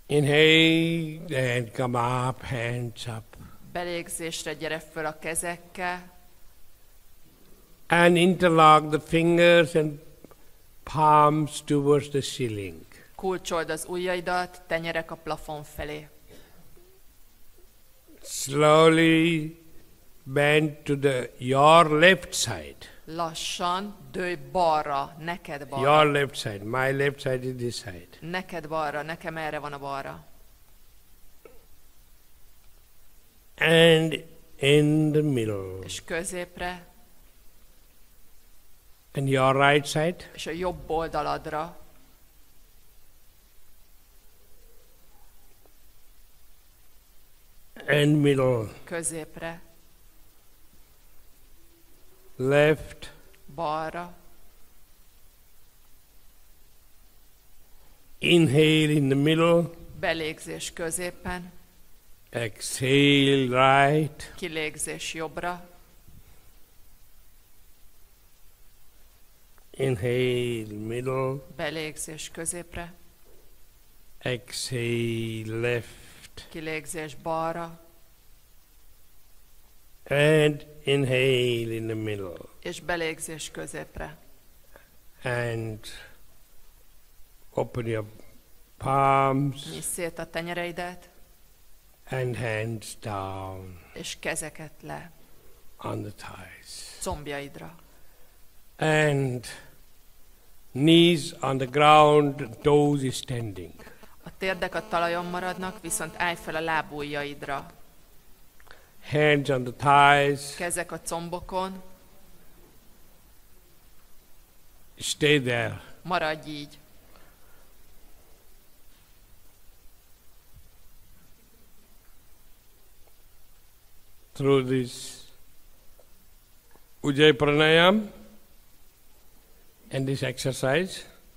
Inhale and come up, hands up. Belégzésre gyere föl a kezekkel. And interlock the fingers and palms towards the ceiling. Kulcsold az ujjaidat, tenyerek a plafon felé. Slowly bend to your left side. Lassan dőj balra, neked balra. Your left side. My left side is this side. Neked balra, nekem erre van a balra. And in the middle. És középre. And your right side. És a jobb oldaladra. And middle. Középre. Left. Balra. Inhale in the middle. Belégzés középen. Exhale right. Kilégzés jobbra. Inhale middle. Belégzés középre. Exhale left. Kilégzés balra. And inhale in the middle. És belégzés középre. And open your palms. Nyisd szét a tenyereidet. And hands down. És kezeket le. On the thighs. Combjaidra. And knees on the ground, toes standing. A térdek a talajon maradnak, viszont állj fel a lábujjaidra. Hands on the thighs. Kezek a combokon. Stay there. Maradj így. Through this Ujjayi Pranayam and this exercise,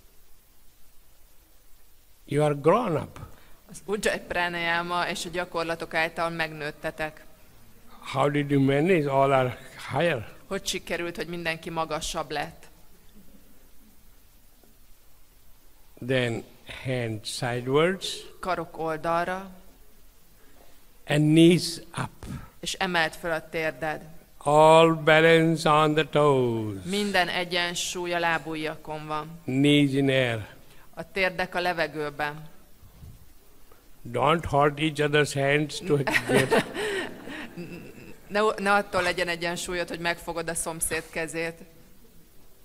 you are grown up. Az Ujjayi Pranayama és a gyakorlatok által megnőttetek. How did you manage? All are higher. Hogy sikerült, hogy mindenki magasabb lett? Then hands sidewards. Karok oldalra. And knees up. És emeld fel a térded. All balance on the toes. Minden egyensúly a lábujjakon van. Knees in air. A térdek a levegőben. Don't hold each other's hands to get. Ne attól legyen egyensúlyod, hogy megfogod a szomszéd kezét.